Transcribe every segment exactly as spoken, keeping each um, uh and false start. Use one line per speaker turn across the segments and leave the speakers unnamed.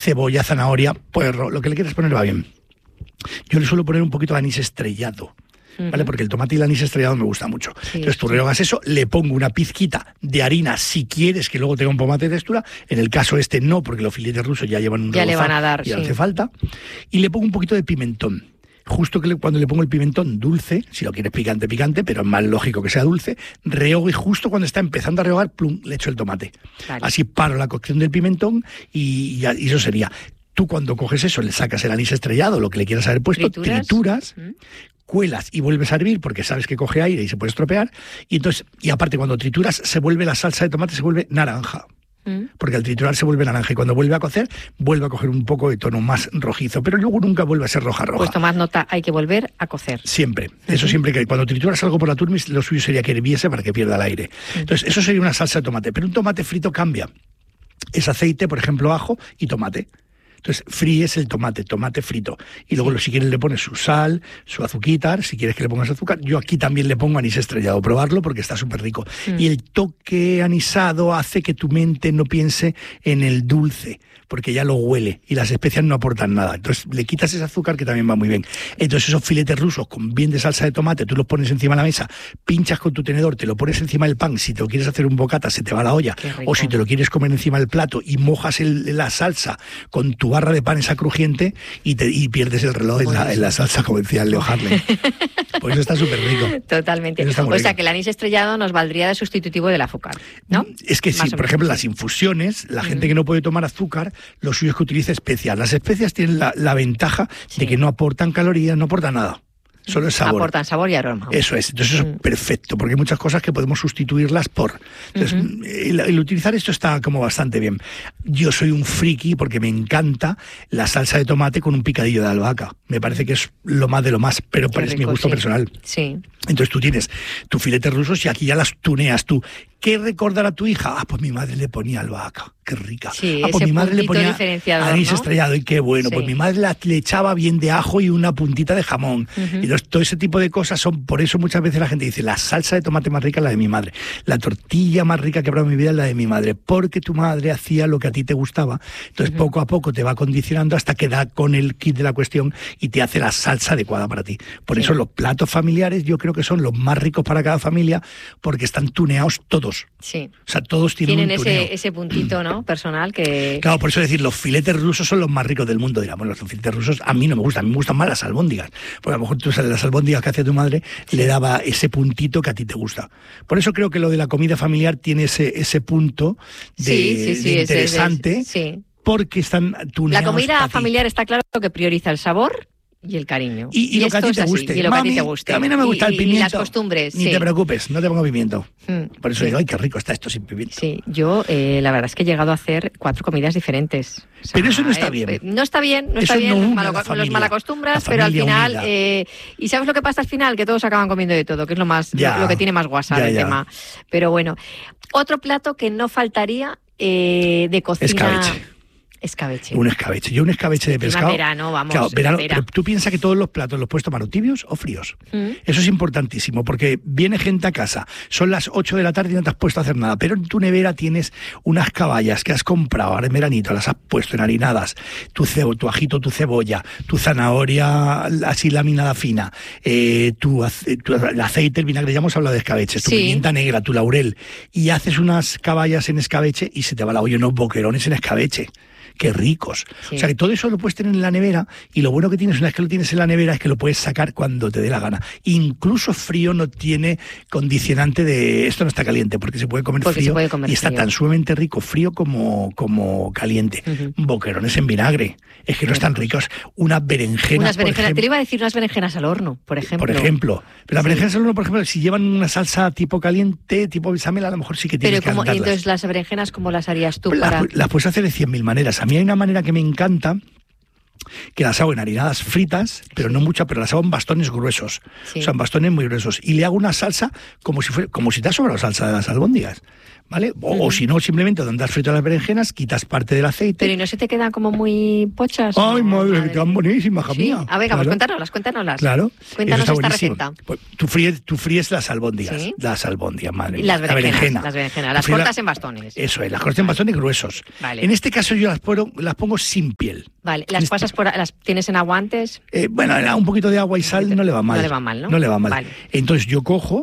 cebolla, zanahoria, puerro, lo que le quieras poner va bien. Yo le suelo poner un poquito de anís estrellado, ¿vale? Porque el tomate y el anís estrellado me gusta mucho. Sí, Entonces tú sí. rehogas eso, le pongo una pizquita de harina si quieres que luego tenga un poco de textura. En el caso este no, porque los filetes rusos ya llevan un
Ya le van a dar,
y
sí.
hace falta. Y le pongo un poquito de pimentón. Justo que le, cuando le pongo el pimentón dulce, si lo quieres picante, picante, pero es más lógico que sea dulce, rehogo y justo cuando está empezando a rehogar, plum, le echo el tomate. Vale. Así paro la cocción del pimentón y, y, y eso sería. Tú cuando coges eso, le sacas el anís estrellado, lo que le quieras haber puesto, trituras, trituras ¿Mm? cuelas y vuelves a hervir porque sabes que coge aire y se puede estropear. Y entonces, y aparte cuando trituras, se vuelve la salsa de tomate, se vuelve naranja. Porque al triturar se vuelve naranja y cuando vuelve a cocer vuelve a coger un poco de tono más rojizo, pero luego nunca vuelve a ser roja roja.
Pues tomad nota, hay que volver a cocer.
Siempre, uh-huh. eso siempre que cuando trituras algo por la turmis, lo suyo sería que hirviese para que pierda el aire. Uh-huh. Entonces eso sería una salsa de tomate, pero un tomate frito cambia. Es aceite, por ejemplo, ajo y tomate. Entonces fríes el tomate, tomate frito. Y luego sí. si quieres le pones su sal, su azuquitar, si quieres que le pongas azúcar. Yo aquí también le pongo anís estrellado, probarlo porque está súper rico. Mm. Y el toque anisado hace que tu mente no piense en el dulce, porque ya lo huele y las especias no aportan nada. Entonces le quitas ese azúcar que también va muy bien. Entonces esos filetes rusos con bien de salsa de tomate, tú los pones encima de la mesa, pinchas con tu tenedor, te lo pones encima del pan. Si te lo quieres hacer un bocata se te va la olla. O si te lo quieres comer encima del plato y mojas el, la salsa con tu barra de pan esa crujiente y, te, y pierdes el reloj en la, en la salsa, como decía Leo Harley. Pues eso está súper rico.
Totalmente. O sea rico. Que el anís estrellado nos valdría de sustitutivo del azúcar, ¿no?
Es que sí, por ejemplo, sí. las infusiones, la mm. gente que no puede tomar azúcar, lo suyo es que utilice especias. Las especias tienen la, la ventaja sí. de que no aportan calorías, no aportan nada. Solo es sabor.
Aportan sabor y aroma.
Eso es. Entonces eso mm. es perfecto, porque hay muchas cosas que podemos sustituirlas por. Entonces, uh-huh. el, el utilizar esto está como bastante bien. Yo soy un friki porque me encanta la salsa de tomate con un picadillo de albahaca. Me parece que es lo más de lo más, pero
Qué
es
rico,
mi gusto
sí.
personal.
Sí.
Entonces tú tienes tus filetes rusos y aquí ya las tuneas tú. ¿Qué recordar a tu hija? Ah, pues mi madre le ponía albahaca, qué rica.
Sí,
ah, pues mi madre le ponía anís
¿no?
estrellado y qué bueno. Sí. Pues mi madre la, le echaba bien de ajo y una puntita de jamón. Uh-huh. Y entonces, todo ese tipo de cosas son, por eso muchas veces la gente dice, la salsa de tomate más rica es la de mi madre. La tortilla más rica que he probado en mi vida es la de mi madre, porque tu madre hacía lo que a ti te gustaba. Entonces uh-huh. poco a poco te va condicionando hasta que da con el kit de la cuestión y te hace la salsa adecuada para ti. Por sí. eso los platos familiares yo creo que son los más ricos para cada familia, porque están tuneados todos.
Sí.
O sea, todos tienen,
tienen
un tuneo.
ese, ese puntito, ¿no? Personal que...
Claro, por eso decir, los filetes rusos son los más ricos del mundo. Digamos, los filetes rusos a mí no me gustan, a mí me gustan más las albóndigas. Porque a lo mejor tú sabes, las albóndigas que hacía tu madre sí. le daba ese puntito que a ti te gusta. Por eso creo que lo de la comida familiar tiene ese, ese punto de,
sí, sí, sí,
de interesante,
es, es, sí.
porque están tuneados.
La comida familiar está claro que prioriza el sabor y el cariño.
Y, y, y lo que a ti te guste.
Y lo
Mami,
que a ti te guste.
A mí no me gusta
y,
el pimiento.
Y las costumbres.
Ni
sí.
te preocupes, no te pongo pimiento.
Mm,
Por eso
sí.
digo, ay, qué rico está esto sin pimiento.
Sí, yo eh, la verdad es que he llegado a hacer cuatro comidas diferentes. O sea,
pero eso no está bien.
Eh, no está bien, no
eso
está bien.
No
Malo, los malacostumbras, pero al final... Eh, ¿y sabes lo que pasa al final? Que todos acaban comiendo de todo, que es lo más
ya,
lo, lo que tiene más guasa el tema. Pero bueno, otro plato que no faltaría eh, de cocina...
Escabeche.
Escabeche.
Un escabeche. Yo un escabeche de pescado.
verano, vamos.
Claro, verano, pero tú piensas que todos los platos los puedes tomar o tibios o fríos. Mm. Eso es importantísimo, porque viene gente a casa, son las ocho de la tarde y no te has puesto a hacer nada, pero en tu nevera tienes unas caballas que has comprado ahora en veranito, las has puesto enharinadas, tu cebo, tu ajito, tu cebolla, tu zanahoria así laminada fina, eh, tu, tu el aceite, el vinagre, ya hemos hablado de escabeches, tu sí. pimienta negra, tu laurel, y haces unas caballas en escabeche y se te va la olla, unos boquerones en escabeche. Qué ricos. Sí. O sea, que todo eso lo puedes tener en la nevera y lo bueno que tienes una vez que lo tienes en la nevera es que lo puedes sacar cuando te dé la gana. Incluso frío no tiene condicionante de esto no está caliente porque se puede comer
porque
frío
puede comer
y está
frío.
Tan sumamente rico, frío como, como caliente. Uh-huh. Boquerones en vinagre. Es que no están ricos. Unas berenjenas,
Unas berenjenas,
ejemplo,
te iba a decir unas berenjenas al horno, por ejemplo.
Por ejemplo. Pero las sí. berenjenas al horno, por ejemplo, si llevan una salsa tipo caliente, tipo bechamel, a lo mejor sí que tienes
Pero como,
que
entonces las berenjenas, ¿cómo las harías tú?
Las,
para...
las puedes hacer de cien mil maneras. A mí hay una manera que me encanta, que las hago en harinadas fritas, pero sí. no muchas, pero las hago en bastones gruesos, sí. o sea, en bastones muy gruesos, y le hago una salsa como si fuera, como si te ha sobrado salsa de las albóndigas, ¿vale? O, uh-huh. o si no, simplemente donde has frito las berenjenas, quitas parte del aceite.
Pero ¿y no se te quedan como muy pochas?
Ay, madre, que quedan buenísimas, hija
¿Sí?
mía.
A ver,
claro.
pues cuéntanoslas, cuéntanoslas.
Claro.
Cuéntanos esta receta.
Pues tú fríes, tú fríes las albóndigas,
¿Sí?
las albóndigas, madre
mía. Las berenjenas, la berenjena. Las berenjenas, las cortas la... en bastones.
Eso es, las cortas en bastones gruesos.
Vale.
En este caso yo las pongo, las pongo sin piel.
Vale, ¿las
este...
pasas por, las tienes en agua antes?
Eh, bueno, un poquito de agua y sal no le va mal.
No le va mal, ¿no?
No le va mal.
Vale.
Entonces yo cojo,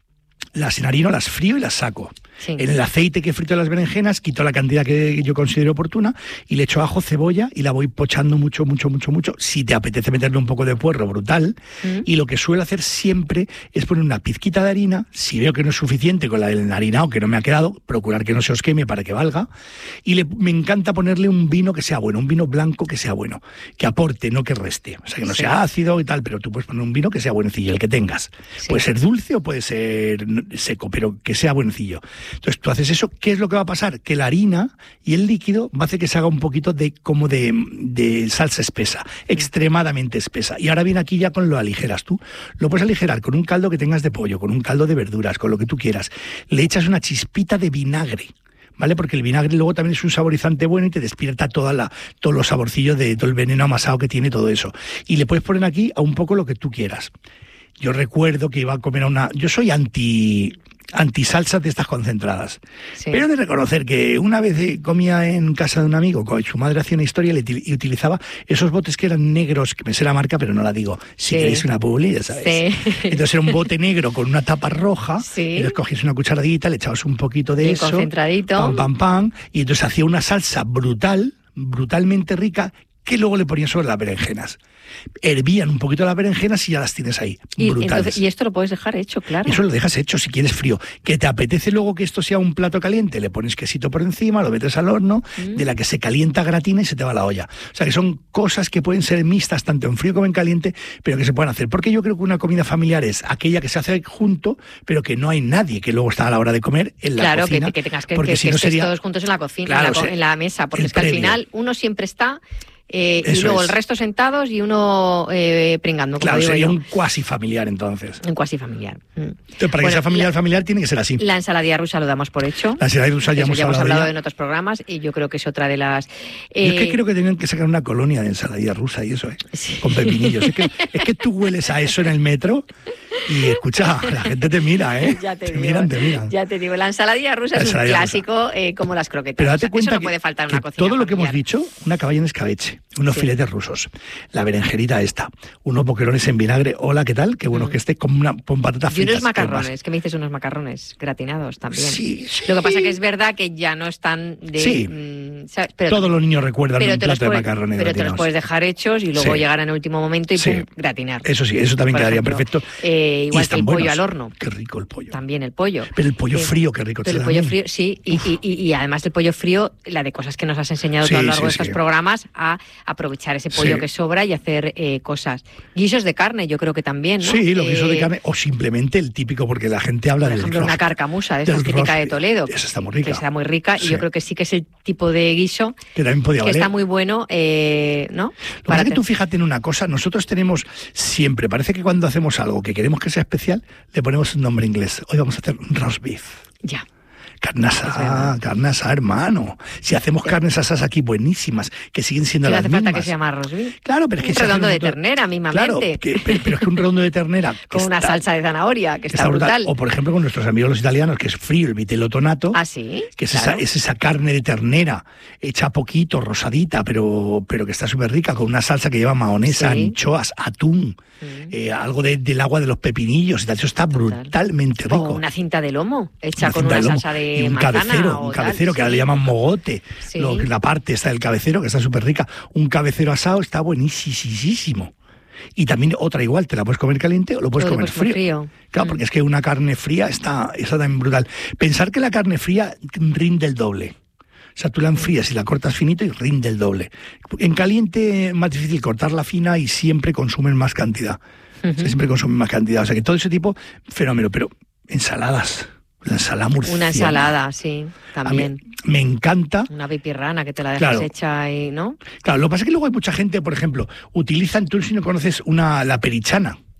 las enharino, las frío y las saco.
Sí.
En el aceite que frito las berenjenas, quito la cantidad que yo considero oportuna y le echo ajo, cebolla y la voy pochando mucho, mucho, mucho, mucho. Si te apetece meterle un poco de puerro, brutal. Mm. Y lo que suelo hacer siempre es poner una pizquita de harina. Si veo que no es suficiente con la del enharinado, que no me ha quedado, procurar que no se os queme para que valga. Y le, me encanta ponerle un vino que sea bueno, un vino blanco que sea bueno, que aporte, no que reste. O sea, que no sí. sea ácido y tal, pero tú puedes poner un vino que sea buenecillo, el que tengas. Sí. Puede ser dulce o puede ser seco, pero que sea buenecillo. Entonces tú haces eso, ¿qué es lo que va a pasar? Que la harina y el líquido va a hacer que se haga un poquito de como de, de salsa espesa, extremadamente espesa. Y ahora viene aquí ya con lo aligeras tú. Lo puedes aligerar con un caldo que tengas de pollo, con un caldo de verduras, con lo que tú quieras. Le echas una chispita de vinagre, ¿vale? Porque el vinagre luego también es un saborizante bueno y te despierta toda la, todos los saborcillos de todo el veneno amasado que tiene todo eso. Y le puedes poner aquí a un poco lo que tú quieras. Yo recuerdo que iba a comer a una... Yo soy anti... antisalsas de estas concentradas. Sí. Pero he de reconocer que una vez comía en casa de un amigo, su madre hacía una historia y utilizaba esos botes que eran negros, que me sé la marca, pero no la digo. Si sí. queréis una publi, ya sabéis. Sí. Entonces era un bote negro con una tapa roja, sí. y entonces cogías una cucharadita, le echabas un poquito de
y
eso,
concentradito.
pam, pam, pam, y entonces hacía una salsa brutal, brutalmente rica, que luego le ponías sobre las berenjenas. Hervían un poquito las berenjenas y ya las tienes ahí,
y,
brutales.
Entonces, y esto lo puedes dejar hecho, claro.
Eso lo dejas hecho si quieres frío. Que te apetece luego que esto sea un plato caliente, le pones quesito por encima, lo metes al horno, mm. de la que se calienta gratina y se te va la olla. O sea que son cosas que pueden ser mixtas tanto en frío como en caliente, pero que se pueden hacer. Porque yo creo que una comida familiar es aquella que se hace junto, pero que no hay nadie que luego está a la hora de comer en la
claro,
cocina.
Claro, que, que tengas que,
porque
que,
si
que
no
estés
sería...
todos juntos en la cocina,
claro,
en, la,
o sea,
en la mesa, porque es que
previo.
al final uno siempre está... Eh, y luego
es.
el resto sentados y uno eh, pringando. Como
claro,
digo
sería
yo.
un cuasi familiar entonces.
Un cuasi familiar. Mm.
Entonces, para
bueno,
que sea familiar,
la,
familiar tiene que ser así.
La ensaladilla rusa lo damos por hecho.
La ensaladilla rusa ya, hemos,
ya hemos
hablado,
hablado
de
en otros programas y yo creo que es otra de las...
Eh... Yo es que creo que tenían que sacar una colonia de ensaladilla rusa y eso, ¿eh? Sí. Con pepinillos. Es que, es que tú hueles a eso en el metro y escucha, la gente te mira, ¿eh?
Ya te,
te
digo,
miran, te miran.
Ya te digo, la ensaladilla rusa la ensaladilla es un clásico eh, como las croquetas.
Pero date cuenta
eso no
que,
puede faltar en
que
una cocina
todo lo que
familiar.
hemos dicho, una caballa en escabeche, unos sí. filetes rusos, la berenjerita esta, unos boquerones en vinagre, hola, ¿qué tal? Qué bueno mm. que esté con, una, con patatas fritas.
Y unos macarrones, ¿qué me dices? Unos macarrones gratinados también.
Sí, sí.
Lo que pasa que es verdad que ya no están de...
Sí,
mmm, ¿sabes? Pero,
todos los niños recuerdan
pero
un plato
puedes,
de macarrones
Pero
gratinados.
te los puedes dejar hechos y luego
sí.
llegar en el último momento y
sí.
pum, gratinar.
Eso sí, eso también
Por
quedaría
ejemplo,
perfecto.
Eh, igual que el
buenos.
pollo al horno.
Qué rico el pollo.
También el pollo.
Pero el pollo
eh,
frío, qué rico.
Pero el pollo frío, sí. Y, y, y, y además del pollo frío, la de cosas que nos has enseñado sí, a lo largo sí, de estos sí. programas, a aprovechar ese pollo sí. que sobra y hacer eh, cosas. Guisos de carne, yo creo que también, ¿no?
Sí, los
eh,
guisos de carne, o simplemente el típico, porque la gente habla
por
del
ejemplo,
roast,
una carcamusa, de esa típica de Toledo.
Esa está muy rica.
Que está muy rica
sí.
y yo creo que sí que es el tipo de guiso
que, también podía
que
valer.
está muy bueno, eh, ¿no?
Lo que pasa es que tú fíjate en una cosa, nosotros tenemos siempre, parece que cuando hacemos algo que queremos que sea especial, le ponemos un nombre inglés. Hoy vamos a hacer roast beef.
Ya.
Carne asada, carne asada, hermano. Si hacemos carnes asadas aquí buenísimas, que siguen siendo
¿Sí
las
hace
mismas.
falta que se llama roast beef?
Claro, pero es que...
Un redondo de ternera, mismamente.
Claro, que, pero, pero es que un redondo de ternera...
Con una
está,
salsa de zanahoria, que está,
está
brutal.
brutal. O, por ejemplo, con nuestros amigos los italianos, que es frío, el vitello tonato.
Ah, sí,
que es,
claro.
esa, es esa carne de ternera, hecha a poquito, rosadita, pero, pero que está súper rica, con una salsa que lleva mahonesa, sí. anchoas, atún, mm. eh, algo de, del agua de los pepinillos y tal. Eso está brutalmente rico.
O una cinta de lomo, hecha
una
con una
de
salsa de
y un
manzana.
Cabecero, un cabecero,
tal,
que ahora
sí.
le llaman mogote.
Sí.
Lo, la parte está del cabecero, que está súper rica. Un cabecero asado está buenísimo. Y también otra igual, te la puedes comer caliente o lo puedes
o
comer frío.
frío.
Claro,
mm.
porque es que una carne fría está, está también brutal. Pensar que la carne fría rinde el doble. O sea, tú la enfrías y la cortas finito y rinde el doble. En caliente es más difícil cortarla fina y siempre consumen más cantidad. Uh-huh. O sea, siempre consumen más cantidad. O sea, que todo ese tipo, fenómeno. Pero ensaladas, la ensalada murciana.
Una ensalada, sí, también.
Me encanta.
Una pipirrana que te la dejas
claro.
hecha y, ¿no?
Claro, lo que pasa es que luego hay mucha gente, por ejemplo, utilizan, tú si no conoces, una, la perichana.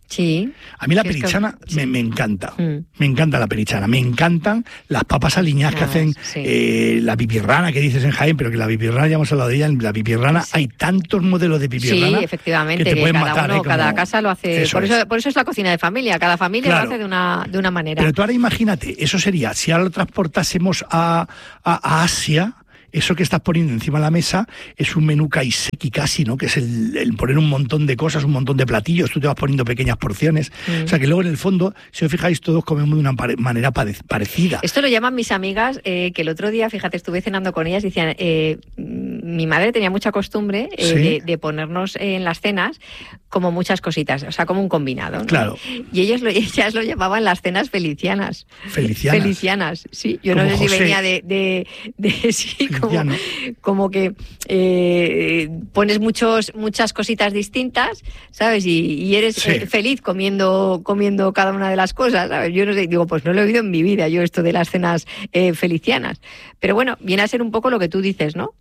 Sí.
A mí la perichana que... me, me encanta. Mm. Me encanta la perichana. Me encantan las papas aliñadas ah, que hacen sí. eh, la pipirrana, que dices en Jaén, pero que la pipirrana, ya hemos hablado de ella, en la pipirrana sí. hay tantos modelos de pipirrana.
Sí, efectivamente,
que te
que
pueden
cada
matar.
Uno,
¿eh? Como...
Cada casa lo hace.
Eso
por, eso,
es.
por eso es la cocina de familia. Cada familia claro. lo hace de una, de una manera.
Pero tú ahora imagínate, eso sería, si ahora lo transportásemos a, a, a Asia... Eso que estás poniendo encima de la mesa es un menú kaiseki casi, ¿no? Que es el, el poner un montón de cosas, un montón de platillos, tú te vas poniendo pequeñas porciones. Mm. O sea que luego en el fondo, si os fijáis, todos comemos de una pare- manera pare- parecida.
Esto lo llaman mis amigas, eh, que el otro día, fíjate, estuve cenando con ellas y decían, eh, mi madre tenía mucha costumbre eh, ¿Sí? de, de ponernos en las cenas como muchas cositas, o sea, como un combinado, ¿no?
Claro.
Y ellos lo, ellas lo llamaban las cenas felicianas.
Felicianas.
Felicianas, sí. Yo
como
no sé
José.
si venía de... de, de sí, como, como que eh, pones muchos muchas cositas distintas, ¿sabes? Y, y eres sí. eh, feliz comiendo comiendo cada una de las cosas, ¿sabes? Yo no sé, digo, pues no lo he oído en mi vida, yo esto de las cenas eh, felicianas. Pero bueno, viene a ser un poco lo que tú dices, ¿no?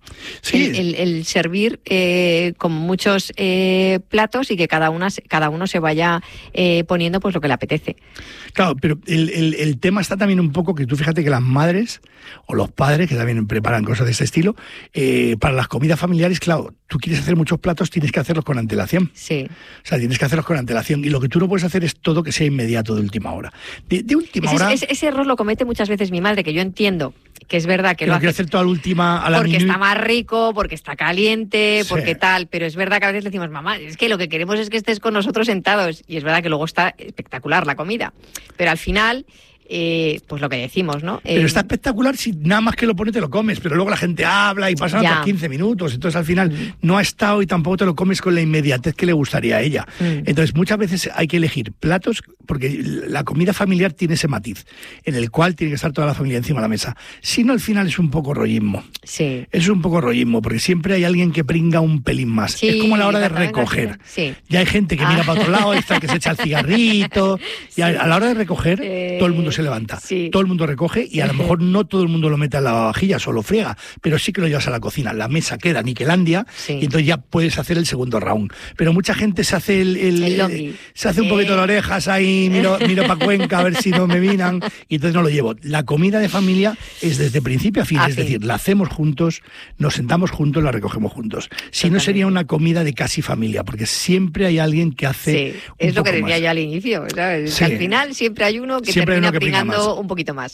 Sí.
El, el, el servir eh, con muchos eh, platos y que cada una cada uno se vaya eh, poniendo pues lo que le apetece.
Claro, pero el, el, el tema está también un poco que tú fíjate que las madres o los padres, que también preparan cosas de este estilo, eh, para las comidas familiares, claro, tú quieres hacer muchos platos, tienes que hacerlos con antelación.
Sí.
O sea, tienes que hacerlos con antelación. Y lo que tú no puedes hacer es todo que sea inmediato de última hora. De, de última
ese,
hora...
Ese, ese error lo comete muchas veces mi madre, que yo entiendo que es verdad que, que lo hace...
hacer toda la última a la
porque
minute.
Está más rico, porque está caliente,
sí.
porque tal, pero es verdad que a veces le decimos, mamá, es que lo que queremos es que estés con nosotros sentados, y es verdad que luego está espectacular la comida, pero al final... Eh, pues lo que decimos, ¿no?
Pero
eh,
está espectacular si nada más que lo pones te lo comes, pero luego la gente habla y pasan otros quince minutos, entonces al final mm. no ha estado y tampoco te lo comes con la inmediatez que le gustaría a ella. Mm. Entonces muchas veces hay que elegir platos, porque la comida familiar tiene ese matiz, en el cual tiene que estar toda la familia encima de la mesa. Si no, al final es un poco rollismo.
Sí.
Es un poco rollismo, porque siempre hay alguien que pringa un pelín más.
Sí,
es como a la hora de recoger.
Sí.
Ya hay gente que ah. mira para otro lado, está el que se echa el cigarrito, sí. y a, a la hora de recoger eh, todo el mundo se levanta.
Sí.
Todo el mundo recoge y a lo mejor no todo el mundo lo mete en la lavavajilla, solo friega, pero sí que lo llevas a la cocina. La mesa queda niquelandia sí. y entonces ya puedes hacer el segundo round. Pero mucha gente se hace el, el,
el
eh, se hace un poquito eh. de orejas ahí, miro, miro para Cuenca a ver si no me vinan y entonces no lo llevo. La comida de familia es desde principio a fin, a es fin. decir, la hacemos juntos, nos sentamos juntos, la recogemos juntos. Si Totalmente. no sería una comida de casi familia, porque siempre hay alguien que hace
sí. un es lo que decía
más.
yo al inicio, ¿sabes?
Sí.
Al final siempre hay uno que
siempre
termina
que
pringando un poquito más.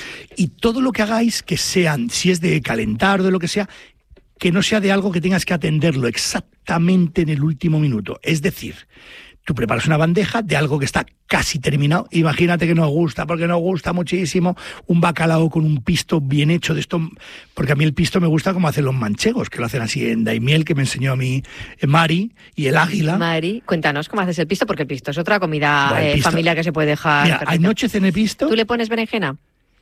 Y todo lo que hagáis, que sean, si es de calentar o de lo que sea, que no sea de algo que tengas que atenderlo exactamente en el último minuto. Es decir, tú preparas una bandeja de algo que está casi terminado. Imagínate que nos gusta, porque nos gusta muchísimo, un bacalao con un pisto bien hecho de esto, porque a mí el pisto me gusta como hacen los manchegos, que lo hacen así en Daimiel, que me enseñó a mí Mari, y el águila.
Mari, cuéntanos cómo haces el pisto, porque el pisto es otra comida bueno, eh, familiar que se puede dejar.
Mira, anoche cené pisto.
¿Tú le pones berenjena?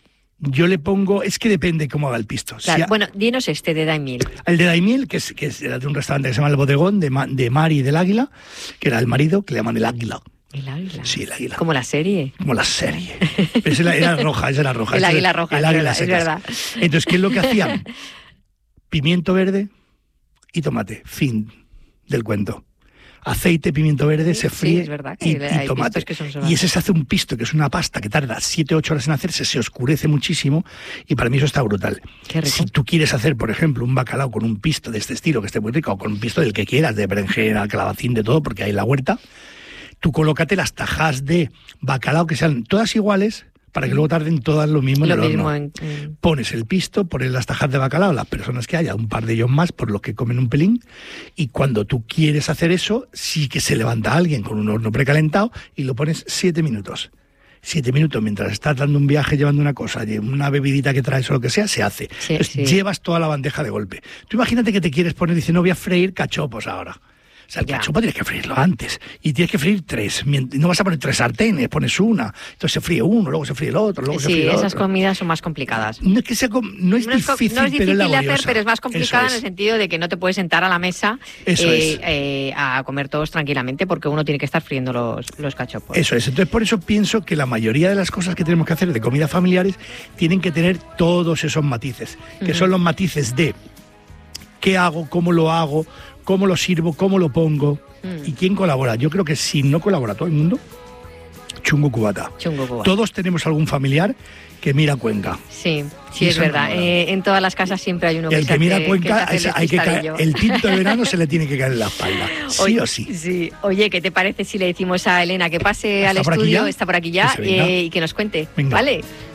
Yo le pongo, es que depende cómo haga el pisto.
Claro, si ha, bueno, dinos este de Daimiel.
El de Daimiel, que es, que es de un restaurante que se llama El Bodegón, de, de Mari y del Águila, que era el marido, que le llaman el Águila.
¿El águila?
Sí, el águila.
Como la serie.
Como la serie. Pero esa era roja, esa era roja.
El águila era, roja,
el águila es verdad. Entonces, ¿qué es lo que hacían? Pimiento verde y tomate. Fin del cuento. Aceite, pimiento verde,
sí,
se fríe
sí, es verdad que
y, y tomate.
Que son
y ese se hace un pisto, que es una pasta que tarda siete u ocho horas en hacerse, se oscurece muchísimo y para mí eso está brutal.
Qué rico.
Si tú quieres hacer, por ejemplo, un bacalao con un pisto de este estilo, que esté muy rico, o con un pisto del que quieras, de berenjena, calabacín, de todo, porque hay en la huerta, tú colócate las tajas de bacalao que sean todas iguales, para que luego tarden todas lo mismo
lo
en el
mismo
horno.
En, en...
Pones el pisto, pones las tajas de bacalao, las personas que haya, un par de ellos más, por los que comen un pelín, y cuando tú quieres hacer eso, sí que se levanta alguien con un horno precalentado y lo pones siete minutos. Siete minutos mientras estás dando un viaje llevando una cosa, una bebidita que traes o lo que sea, se hace.
Sí,
Entonces
sí.
llevas toda la bandeja de golpe. Tú imagínate que te quieres poner y dices, no voy a freír cachopos ahora. O sea, el cachopo tienes que freírlo antes. Y tienes que freír tres. No vas a poner tres sartenes, pones una. Entonces se fríe uno, luego se fríe el otro, luego
sí,
se fríe el otro.
Sí, esas comidas son más complicadas.
No es que sea no es
no
difícil,
es, no es difícil
pero es
de hacer, pero es más complicada
es.
en el sentido de que no te puedes sentar a la mesa
Eso
eh,
es.
eh, a comer todos tranquilamente porque uno tiene que estar friendo los, los cachopos.
Eso es. Entonces por eso pienso que la mayoría de las cosas que tenemos que hacer de comidas familiares tienen que tener todos esos matices, que uh-huh. son los matices de qué hago, cómo lo hago, cómo lo sirvo, cómo lo pongo. Mm. ¿Y quién colabora? Yo creo que si no colabora todo el mundo, chungo cubata.
Chungo cubata.
Todos tenemos algún familiar que mira Cuenca.
Sí, sí, es verdad. Eh, en todas las casas siempre hay uno que
el que mira
hace,
Cuenca,
que
es, hay que caer, el tinto de verano se le tiene que caer en la espalda. Sí
Oye,
o sí.
Sí. Oye, ¿qué te parece si le decimos a Elena que pase al estudio, está por aquí ya, eh, y que nos cuente?
Venga.
¿Vale?